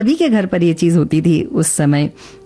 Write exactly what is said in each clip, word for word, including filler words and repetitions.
सभी के घर पर ये चीज़ होती थी उस समय।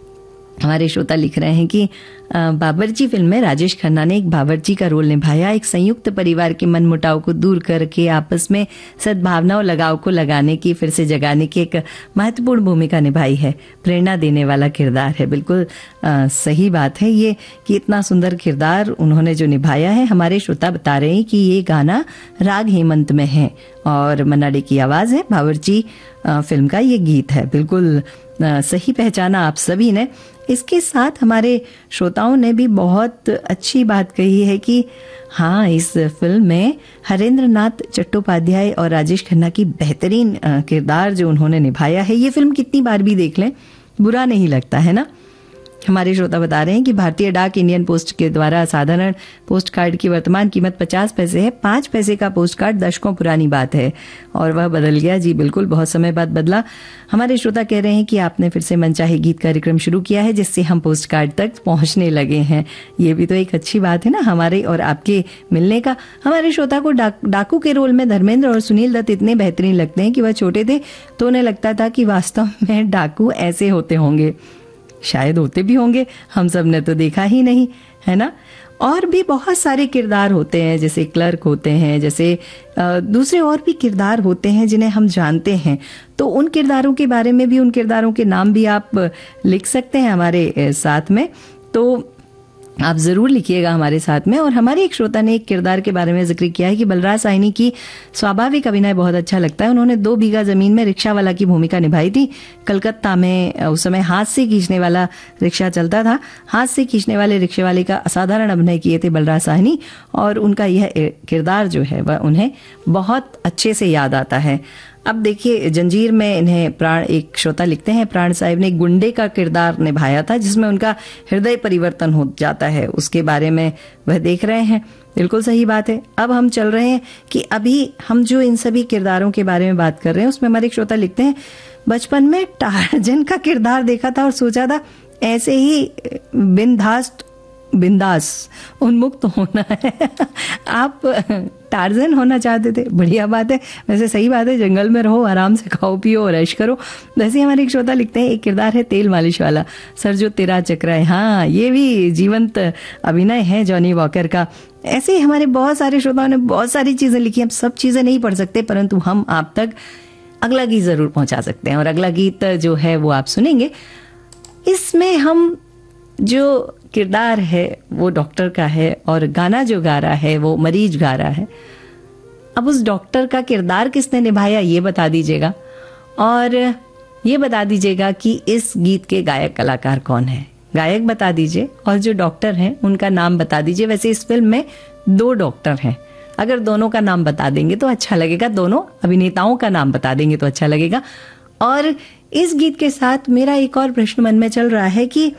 हमारे श्रोता लिख रहे हैं कि बावर्ची फिल्म में राजेश खन्ना ने एक बावर्ची का रोल निभाया। एक संयुक्त परिवार के मनमुटाव को दूर करके आपस में सद्भावना और लगाव को लगाने की, फिर से जगाने की एक महत्वपूर्ण भूमिका निभाई है। प्रेरणा देने वाला किरदार है। बिल्कुल आ, सही बात है ये कि इतना सुंदर किरदार उन्होंने जो निभाया है। हमारे श्रोता बता रहे हैं कि ये गाना राग हेमंत में है और मन्ना डे की आवाज़ है। बावर्ची फिल्म का ये गीत है। बिल्कुल आ, सही पहचाना आप सभी ने। इसके साथ हमारे श्रोताओं ने भी बहुत अच्छी बात कही है कि हाँ, इस फिल्म में हरेंद्र नाथ चट्टोपाध्याय और राजेश खन्ना की बेहतरीन किरदार जो उन्होंने निभाया है, ये फिल्म कितनी बार भी देख लें बुरा नहीं लगता है ना। हमारे श्रोता बता रहे हैं कि भारतीय डाक इंडियन पोस्ट के द्वारा साधारण पोस्ट कार्ड की वर्तमान कीमत पचास पैसे है। पांच पैसे का पोस्ट कार्ड दशकों पुरानी बात है और वह बदल गया। जी बिल्कुल, बहुत समय बाद बदला। हमारे श्रोता कह रहे हैं कि आपने फिर से मनचाहे गीत कार्यक्रम शुरू किया है, जिससे हम पोस्ट कार्ड तक पहुंचने लगे हैं। ये भी तो एक अच्छी बात है ना, हमारे और आपके मिलने का। हमारे श्रोता को डा, डाकू के रोल में धर्मेंद्र और सुनील दत्त इतने बेहतरीन लगते हैं कि वह छोटे थे तो उन्हें लगता था कि वास्तव में डाकू ऐसे होते होंगे। शायद होते भी होंगे, हम सब ने तो देखा ही नहीं, है ना। और भी बहुत सारे किरदार होते हैं, जैसे क्लर्क होते हैं, जैसे दूसरे और भी किरदार होते हैं जिन्हें हम जानते हैं। तो उन किरदारों के बारे में भी, उन किरदारों के नाम भी आप लिख सकते हैं हमारे साथ में। तो आप जरूर लिखिएगा हमारे साथ में। और हमारे एक श्रोता ने एक किरदार के बारे में जिक्र किया है कि बलराज साहनी की स्वाभाविक अभिनय बहुत अच्छा लगता है। उन्होंने दो बीघा जमीन में रिक्शा वाला की भूमिका निभाई थी। कलकत्ता में उस समय हाथ से खींचने वाला रिक्शा चलता था। हाथ से खींचने वाले रिक्शे वाले का असाधारण अभिनय किए थे बलराज साहनी, और उनका यह किरदार जो है वह उन्हें बहुत अच्छे से याद आता है। अब देखिए, जंजीर में इन्हें प्राण, एक श्रोता लिखते हैं, प्राण साहिब ने गुंडे का किरदार निभाया था जिसमें उनका हृदय परिवर्तन हो जाता है, उसके बारे में वह देख रहे हैं। बिल्कुल सही बात है। अब हम चल रहे हैं कि अभी हम जो इन सभी किरदारों के बारे में बात कर रहे हैं, उसमें हमारे एक श्रोता लिखते हैं, बचपन में टार्जन का किरदार देखा था और सोचा था ऐसे ही बिंदास बिंदास उन्मुक्त होना है। आप टार्जन होना चाहते थे, बढ़िया बात है। वैसे सही बात है, जंगल में रहो, आराम से खाओ पियो और ऐश करो। वैसे हमारे एक श्रोता लिखते हैं, एक किरदार है तेल मालिश वाला, सर जो तेरा चक्रा है। हाँ, ये भी जीवंत अभिनय है जॉनी वॉकर का। ऐसे ही हमारे बहुत सारे श्रोताओं ने बहुत सारी चीजें लिखी। हम सब चीजें नहीं पढ़ सकते, परंतु हम आप तक अगला गीत जरूर पहुंचा सकते हैं। और अगला गीत जो है वो आप सुनेंगे। इसमें हम जो किरदार है वो डॉक्टर का है और गाना जो गा रहा है वो मरीज गा रहा है। अब उस डॉक्टर का किरदार किसने निभाया ये बता दीजिएगा, और ये बता दीजिएगा कि इस गीत के गायक कलाकार कौन है। गायक बता दीजिए और जो डॉक्टर हैं उनका नाम बता दीजिए। वैसे इस फिल्म में दो डॉक्टर हैं, अगर दोनों का नाम बता देंगे तो अच्छा लगेगा, दोनों अभिनेताओं का नाम बता देंगे तो अच्छा लगेगा। और इस गीत के साथ मेरा एक और प्रश्न मन में चल रहा है कि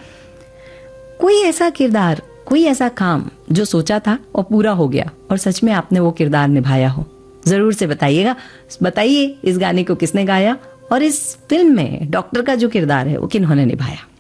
कोई ऐसा किरदार, कोई ऐसा काम जो सोचा था और पूरा हो गया और सच में आपने वो किरदार निभाया हो, जरूर से बताइएगा। बताइए इस गाने को किसने गाया और इस फिल्म में डॉक्टर का जो किरदार है वो किन्होंने निभाया।